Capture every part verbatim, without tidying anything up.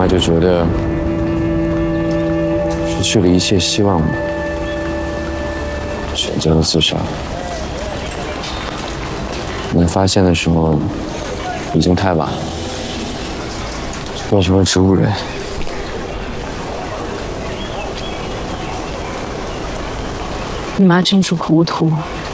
妈就觉得失去了一切希望嘛，选择了自杀。等发现的时候，已经太晚了，变成了植物人。 你妈真是糊涂。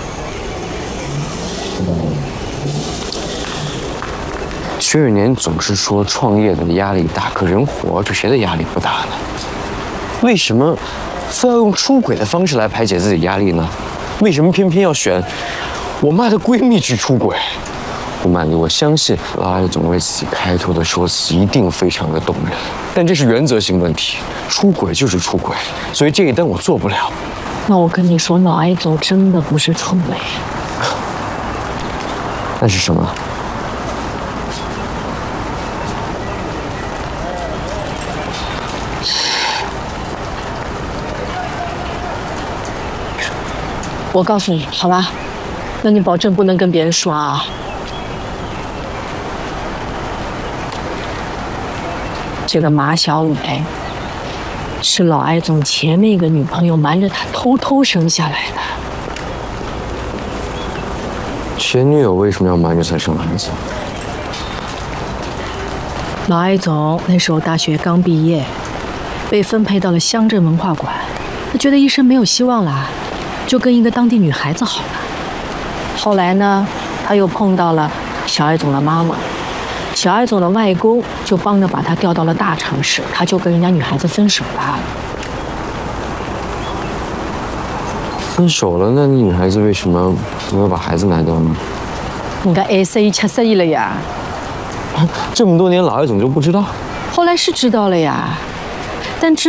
薛永年总是说创业的压力大，可人活着谁的压力不大呢？为什么非要用出轨的方式来排解自己压力呢？为什么偏偏要选我妈的闺蜜去出轨？不瞒你，我相信老艾总为自己开脱的说辞一定非常的动人，但这是原则性问题，出轨就是出轨，所以这一单我做不了。 那我跟你说，老艾总真的不是出轨， 那是什么？ 我告诉你，好吧？那你保证不能跟别人说啊。这个马小磊是老艾总前面一个女朋友瞒着他偷偷生下来的。 前女友为什么要瞒着才生孩子？ 老艾总那时候大学刚毕业，被分配到了乡镇文化馆，他觉得一生没有希望了，就跟一个当地女孩子好了。后来呢，他又碰到了小艾总的妈妈，小艾总的外公就帮着把他调到了大城市，他就跟人家女孩子分手了。 分手了，那女孩子为什么没有把孩子拿掉呢？ 人家二十一七十一了呀， 这么多年老艾总就不知道？ 后来是知道了呀，但知。